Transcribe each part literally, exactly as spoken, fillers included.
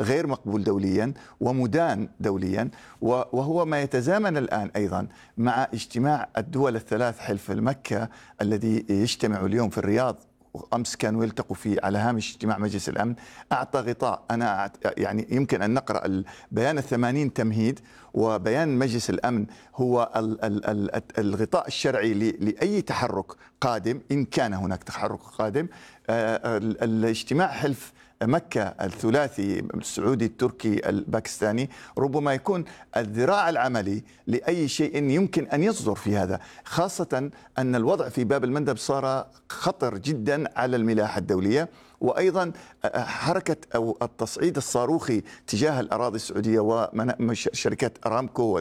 غير مقبول دوليا ومدان دوليا، وهو ما يتزامن الآن أيضا مع اجتماع الدول الثلاث حلف مكة الذي يجتمع اليوم في الرياض، أمس كانوا يلتقوا في على هامش اجتماع مجلس الأمن. أعطى غطاء، أنا يعني يمكن أن نقرأ البيان الثمانين تمهيد، وبيان مجلس الأمن هو الغطاء الشرعي لأي تحرك قادم إن كان هناك تحرك قادم. الاجتماع حلف مكة الثلاثي السعودي التركي الباكستاني ربما يكون الذراع العملي لأي شيء يمكن أن يصدر في هذا، خاصة أن الوضع في باب المندب صار خطر جدا على الملاحة الدولية، وأيضا حركة أو التصعيد الصاروخي تجاه الأراضي السعودية وشركات أرامكو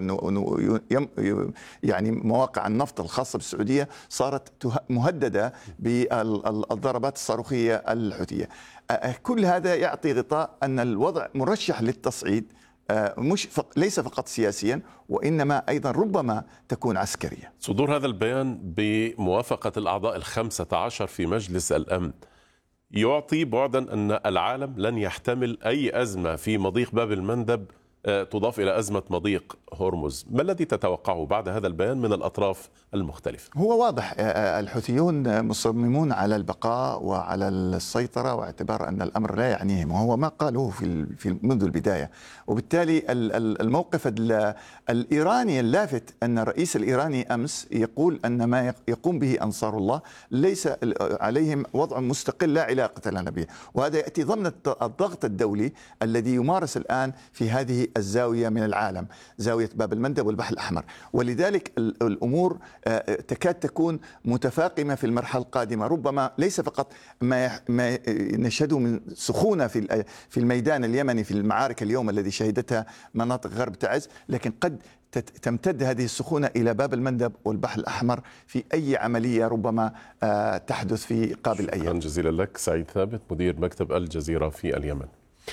يعني مواقع النفط الخاصة بالسعودية صارت مهددة بالضربات الصاروخية الحوثية. كل هذا يعطي غطاء أن الوضع مرشح للتصعيد، مش فق ليس فقط سياسيا وإنما أيضا ربما تكون عسكريا. صدور هذا البيان بموافقة الأعضاء الخمسة عشر في مجلس الأمن يعطي بعدا أن العالم لن يحتمل أي أزمة في مضيق باب المندب تضاف إلى أزمة مضيق هرمز. ما الذي تتوقعه بعد هذا البيان من الأطراف المختلفة؟ هو واضح، الحوثيون مصممون على البقاء وعلى السيطرة، واعتبار أن الأمر لا يعنيهم، وهو ما قالوه في منذ البداية. وبالتالي الموقف الإيراني اللافت أن الرئيس الإيراني أمس يقول أن ما يقوم به أنصار الله ليس عليهم وضع مستقل لا علاقة لنا به، وهذا يأتي ضمن الضغط الدولي الذي يمارس الآن في هذه الزاوية من العالم، زاوية باب المندب والبحر الأحمر. ولذلك الأمور تكاد تكون متفاقمة في المرحلة القادمة، ربما ليس فقط ما ما نشهده من سخونة في في الميدان اليمني في المعارك اليوم الذي شهدتها مناطق غرب تعز، لكن قد تمتد هذه السخونة إلى باب المندب والبحر الأحمر في أي عملية ربما تحدث في قابل أيام. شكرا جزيلا لك سعيد ثابت، مدير مكتب الجزيرة في اليمن.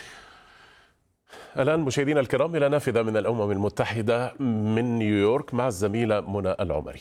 الآن مشاهدينا الكرام إلى نافذة من الأمم المتحدة من نيويورك مع الزميلة منى العمري.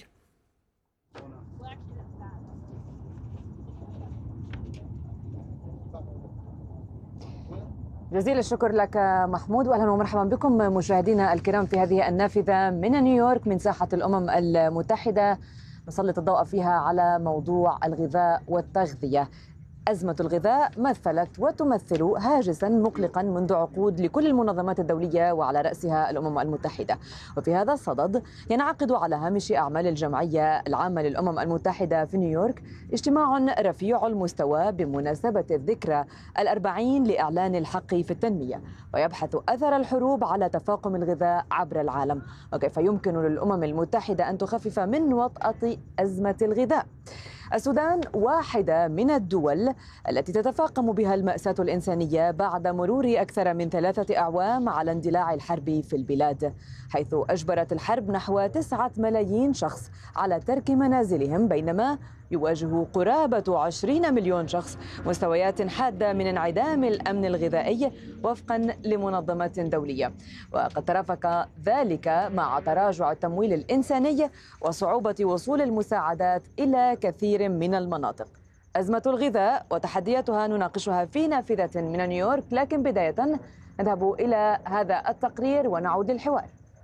جزيل الشكر لك محمود، واهلا ومرحبا بكم مشاهدينا الكرام في هذه النافذة من نيويورك من ساحة الأمم المتحدة، نسلط الضوء فيها على موضوع الغذاء والتغذية. أزمة الغذاء مثلت وتمثل هاجسا مقلقا منذ عقود لكل المنظمات الدولية وعلى رأسها الأمم المتحدة. وفي هذا الصدد ينعقد على هامش أعمال الجمعية العامة للأمم المتحدة في نيويورك اجتماع رفيع المستوى بمناسبة الذكرى الأربعين لإعلان الحق في التنمية، ويبحث أثر الحروب على تفاقم الغذاء عبر العالم وكيف يمكن للأمم المتحدة أن تخفف من وطأة أزمة الغذاء. السودان واحدة من الدول التي تتفاقم بها المأساة الإنسانية بعد مرور أكثر من ثلاثة أعوام على اندلاع الحرب في البلاد، حيث أجبرت الحرب نحو تسعة ملايين شخص على ترك منازلهم، بينما يواجه قرابة عشرين مليون شخص مستويات حادة من انعدام الأمن الغذائي وفقا لمنظمات دولية. وقد ترافق ذلك مع تراجع التمويل الإنساني وصعوبة وصول المساعدات إلى كثير من المناطق. أزمة الغذاء وتحدياتها نناقشها في نافذة من نيويورك، لكن بداية نذهب إلى هذا التقرير ونعود للحوار.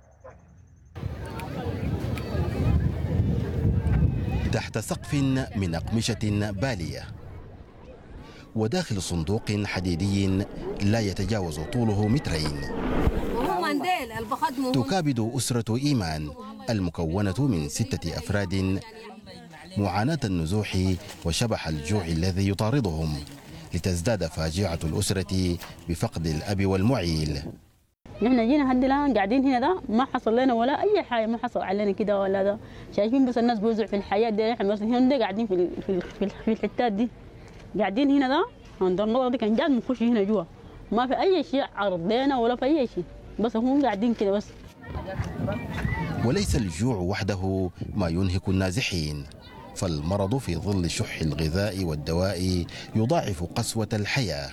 تحت سقف من أقمشة بالية وداخل صندوق حديدي لا يتجاوز طوله مترين، تكابد أسرة إيمان المكونة من ستة أفراد معاناة النزوح وشبح الجوع الذي يطاردهم، لتزداد فاجعة الأسرة بفقد الأب والمعيل. نحن جينا هدي الآن قاعدين هنا، ده ما حصل لنا ولا أي حاجة، ما حصل علينا كده ولا ده، شايفين بس الناس بيوزعوا في الحياة دي، احنا بس هنا قاعدين في في في الحتات دي، قاعدين هنا ده عند المنطقة دي، كان جاد بنخش هنا جوا، ما في أي شيء عرضنا ولا في أي شيء، بس هم قاعدين كده بس. وليس الجوع وحده ما ينهك النازحين، فالمرض في ظل شح الغذاء والدواء يضاعف قسوة الحياة.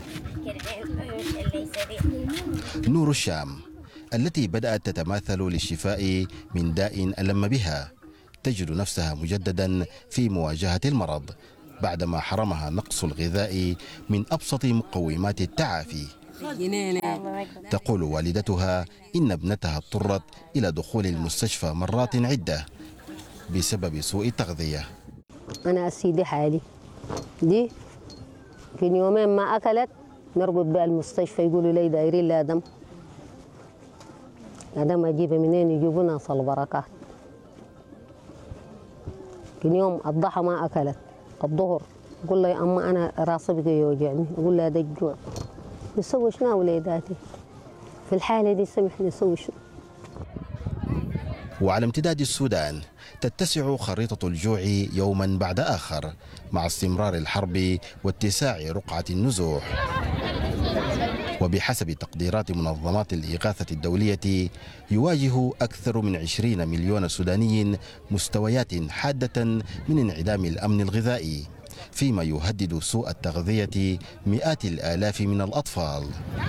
نور الشام التي بدأت تتماثل للشفاء من داء ألم بها تجد نفسها مجددا في مواجهة المرض بعدما حرمها نقص الغذاء من أبسط مقومات التعافي. تقول والدتها إن ابنتها اضطرت إلى دخول المستشفى مرات عدة بسبب سوء التغذية. أنا أسيدي حالي دي في يومين ما أكلت نرقد بها المستشفى، يقولوا لي دايرين لها دم. دم أجيبها منين؟ يجيبوا ناس البركات. في يوم الضحى ما أكلت، الظهر يقول لي أما أنا راسي بقى يوجعني، أقول لها ده الجوع. نسوي شنو وليداتي؟ في الحالة دي سمحني نسوي شنو؟ وعلى امتداد السودان تتسع خريطة الجوع يوما بعد آخر مع استمرار الحرب واتساع رقعة النزوح. وبحسب تقديرات منظمات الإغاثة الدولية يواجه أكثر من عشرين مليون سوداني مستويات حادة من انعدام الأمن الغذائي، فيما يهدد سوء التغذية مئات الآلاف من الأطفال.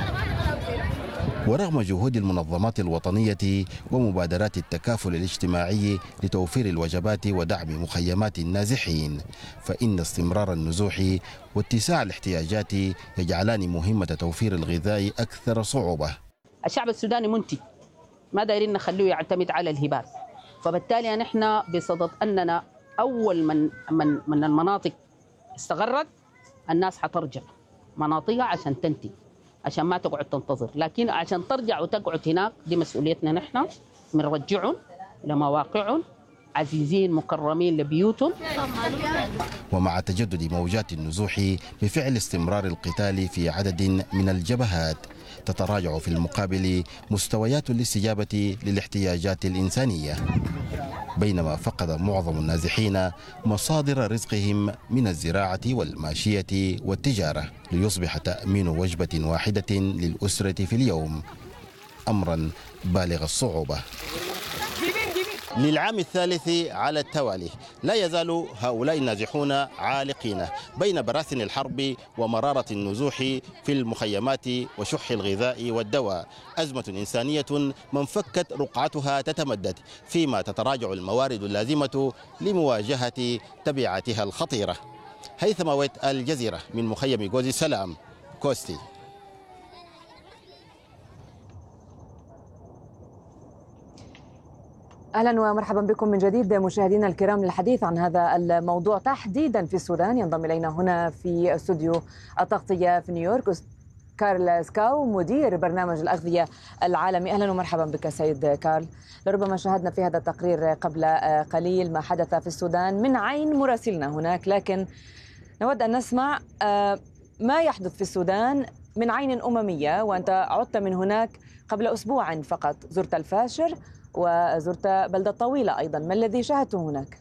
ورغم جهود المنظمات الوطنية ومبادرات التكافل الاجتماعي لتوفير الوجبات ودعم مخيمات النازحين، فإن استمرار النزوح واتساع الاحتياجات يجعلان مهمة توفير الغذاء أكثر صعوبة. الشعب السوداني منتج، ما دايرين نخليه يعتمد على الهبات، فبالتالي نحن بصدد أننا أول من من من المناطق استغرت الناس حترجع مناطقها عشان تنتج، عشان ما تقعد تنتظر، لكن عشان ترجع وتقعد هناك دي مسؤوليتنا نحن، بنرجعهم لمواقعهم عزيزين مكرمين لبيوتهم. ومع تجدد موجات النزوح بفعل استمرار القتال في عدد من الجبهات، تتراجع في المقابل مستويات الاستجابة للاحتياجات الإنسانية، بينما فقد معظم النازحين مصادر رزقهم من الزراعة والماشية والتجارة، ليصبح تأمين وجبة واحدة للأسرة في اليوم أمرا بالغ الصعوبة. للعام الثالث على التوالي لا يزال هؤلاء النازحون عالقين بين براثن الحرب ومرارة النزوح في المخيمات وشح الغذاء والدواء، أزمة إنسانية من فكت رقعتها تتمدد، فيما تتراجع الموارد اللازمة لمواجهة تبعاتها الخطيرة. هيثم ويت، الجزيرة، من مخيم جوزي السلام، كوستي. أهلا ومرحبا بكم من جديد مشاهدينا الكرام للحديث عن هذا الموضوع تحديدا في السودان. ينضم إلينا هنا في استوديو التغطية في نيويورك كارل سكاو، مدير برنامج الأغذية العالمي. أهلا ومرحبا بك سيد كارل. لربما شاهدنا في هذا التقرير قبل قليل ما حدث في السودان من عين مراسلنا هناك، لكن نود أن نسمع ما يحدث في السودان من عين أممية، وأنت عدت من هناك قبل أسبوع فقط، زرت الفاشر وزرت بلدة طويلة أيضا، ما الذي شاهدته هناك؟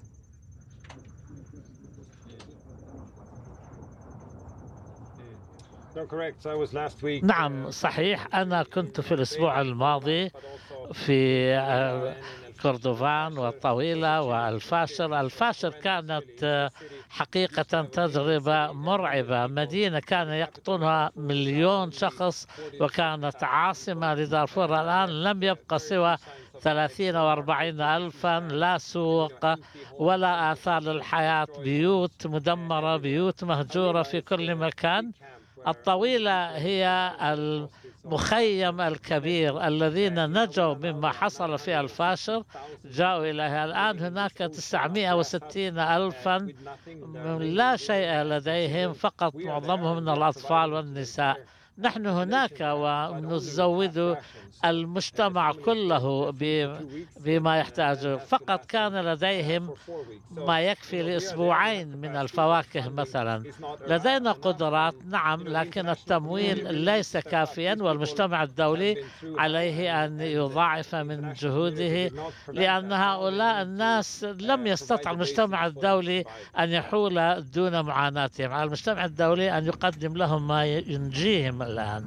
نعم صحيح، أنا كنت في الأسبوع الماضي في كردوفان والطويلة والفاشر. الفاشر كانت حقيقة تجربة مرعبة، مدينة كان يقطنها مليون شخص وكانت عاصمة لدارفور. الآن لم يبقى سوى ثلاثين وأربعين ألفا، لا سوق ولا آثار للحياة، بيوت مدمرة، بيوت مهجورة في كل مكان. الطويلة هي المخيم الكبير، الذين نجوا مما حصل في الفاشر جاءوا إليها. الآن هناك تسعمائة وستين ألفا لا شيء لديهم، فقط معظمهم من الأطفال والنساء. نحن هناك ونزود المجتمع كله بما يحتاجه، فقط كان لديهم ما يكفي لأسبوعين من الفواكه مثلا. لدينا قدرات نعم، لكن التمويل ليس كافيا، والمجتمع الدولي عليه أن يضاعف من جهوده، لأن هؤلاء الناس لم يستطع المجتمع الدولي أن يحول دون معاناتهم. على المجتمع الدولي أن يقدم لهم ما ينجيهم الآن.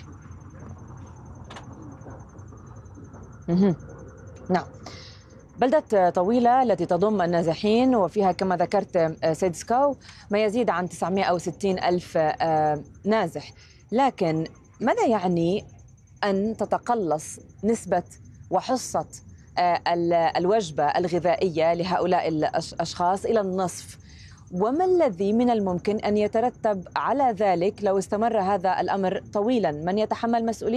نعم، بلدة طويلة التي تضم النازحين وفيها كما ذكرت سيد سكاو ما يزيد عن تسعمائة وستين ألف نازح، لكن ماذا يعني أن تتقلص نسبة وحصة الوجبة الغذائية لهؤلاء الأشخاص إلى النصف؟ وما الذي من الممكن أن يترتب على ذلك لو استمر هذا الأمر طويلا؟ من يتحمل مسؤولية